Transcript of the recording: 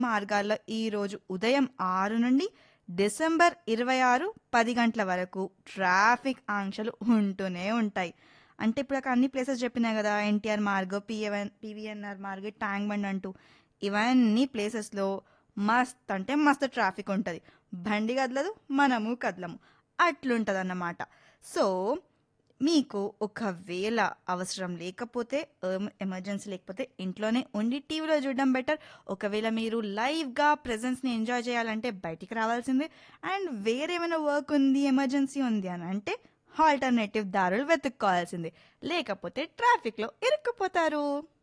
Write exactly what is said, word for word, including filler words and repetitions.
మార్గాల్లో ఈరోజు ఉదయం ఆరు నుండి డిసెంబర్ ఇరవై ఆరు పది గంటల వరకు ట్రాఫిక్ ఆంక్షలు ఉంటూనే ఉంటాయి. అంటే ఇప్పుడు అక్కడ అన్ని ప్లేసెస్ చెప్పినా కదా, NTR Marg, పిఎవన్ PVNR Marg, tank bund అంటూ ఇవన్నీ ప్లేసెస్లో మస్త్ అంటే మస్తు ట్రాఫిక్ ఉంటుంది. బండి కదలదు, మనము కదలము, అట్లుంటుంది అన్నమాట. సో మీకు ఒకవేళ అవసరం లేకపోతే, ఎమ- ఎమర్జెన్సీ లేకపోతే ఇంట్లోనే ఉండి టీవీలో చూడడం బెటర్. ఒకవేళ మీరు లైవ్గా ప్రెజెన్స్ని ఎంజాయ్ చేయాలంటే బయటికి రావాల్సిందే. అండ్ వేరేమైనా వర్క్ ఉంది, ఎమర్జెన్సీ ఉంది అని అంటే ఆల్టర్నేటివ్ దారులు వెతుక్కోవాల్సిందే. లేకపోతే ట్రాఫిక్లో ఇరుక్కుపోతారు.